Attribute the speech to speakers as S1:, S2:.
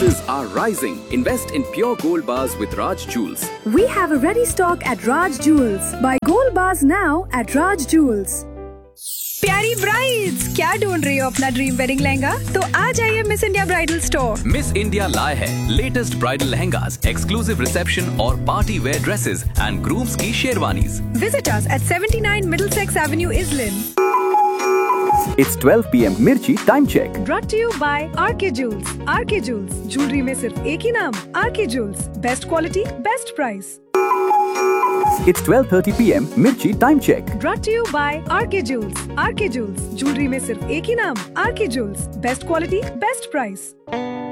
S1: prices are rising. Invest in pure gold bars with Raj Jewels.
S2: We have a ready stock at Raj Jewels. Buy gold bars now at Raj Jewels.
S3: प्यारी brides, क्या ढूंढ रही हो अपना dream wedding lehenga? तो आ जाइए miss India bridal store.
S1: Miss India लाए है latest bridal lehengas, exclusive reception और party wear dresses and grooms की sherwanis.
S3: Visit us at 79 Middlesex Avenue, Islin.
S4: It's 12 p.m. Mirchi time check.
S3: Brought to you by RK Jewels. RK Jewels, jewelry में सिर्फ एक ही नाम, RK Jewels. Best quality, best price.
S4: It's 12:30 p.m. Mirchi time check.
S3: Brought to you by RK Jewels. RK Jewels, jewelry में सिर्फ एक ही नाम, RK Jewels. Best quality, best price.